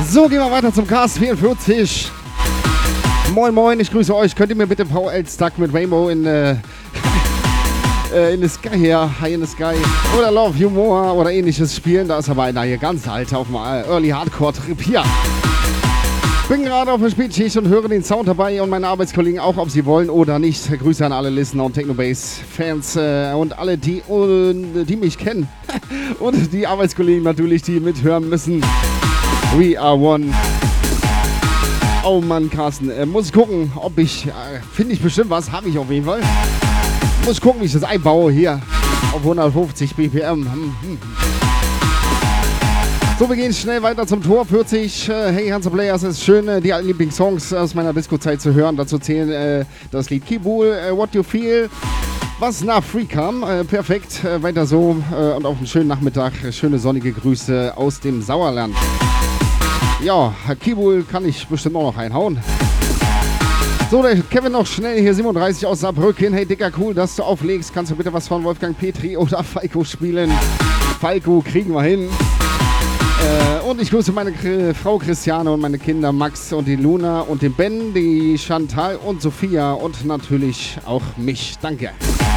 So, gehen wir weiter zum Cast 44. Moin moin, ich grüße euch. Könnt ihr mir bitte VL Stuck mit Rainbow in the Sky hier, High in the Sky oder Love You More oder ähnliches spielen? Da ist aber einer hier ganz alt auf dem Early Hardcore Trip hier. Bin gerade auf der Spätschicht und höre den Sound dabei und meine Arbeitskollegen auch, ob sie wollen oder nicht. Grüße an alle Listener und Technobase-Fans und alle, die mich kennen. Und die Arbeitskollegen natürlich, die mithören müssen. We are one. Oh Mann, Carsten, muss ich gucken, ob ich, finde ich bestimmt was, habe ich auf jeden Fall. Muss ich gucken, wie ich das einbaue hier auf 150 BPM. So, wir gehen schnell weiter zum Tor 40. Hey Hansa Players, es ist schön, die alten Lieblingssongs aus meiner Disco-Zeit zu hören. Dazu zählen das Lied Kibul, What You Feel, was nach Free kam. Perfekt, weiter so und auf einen schönen Nachmittag. Schöne sonnige Grüße aus dem Sauerland. Ja, Kibul kann ich bestimmt auch noch reinhauen. So, der Kevin noch schnell hier, 37 aus Saarbrücken. Hey Dicker, cool, dass du auflegst. Kannst du bitte was von Wolfgang Petri oder Falco spielen? Falco kriegen wir hin. Und ich grüße meine Frau Christiane und meine Kinder Max und die Luna und den Ben, die Chantal und Sophia und natürlich auch mich. Danke.